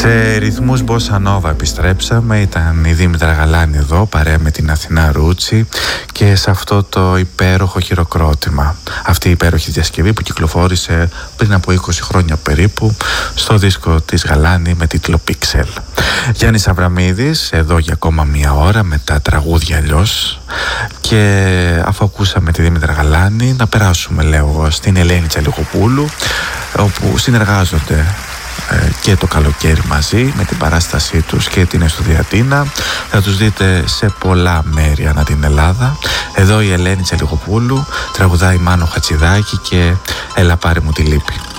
Σε ρυθμούς Bossa Nova επιστρέψαμε. Ήταν η Δήμητρα Γαλάνη εδώ παρέα με την Αθηνά Ρούτσι και σε αυτό το υπέροχο χειροκρότημα, αυτή η υπέροχη διασκευή που κυκλοφόρησε πριν από 20 χρόνια περίπου στο δίσκο της Γαλάνη με τίτλο Pixel. Γιάννης Αβραμίδης εδώ για ακόμα μία ώρα με τα τραγούδια αλλιώς, και αφού ακούσαμε τη Δήμητρα Γαλάνη να περάσουμε, λέω, στην Ελένη Τσαλικοπούλου, όπου συνεργάζονται και το καλοκαίρι μαζί με την παράστασή τους και την Εστουδιατίνα. Θα τους δείτε σε πολλά μέρη ανά την Ελλάδα. Εδώ η Ελένη Τσαλικοπούλου τραγουδάει Μάνο Χατσιδάκη και «Έλα πάρε μου τη λύπη».